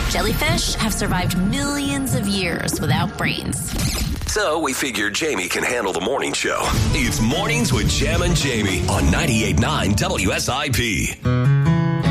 Jellyfish have survived millions of years without brains. So we figured Jamie can handle the morning show. It's Mornings with Jam and Jamie on 98.9 WSIP.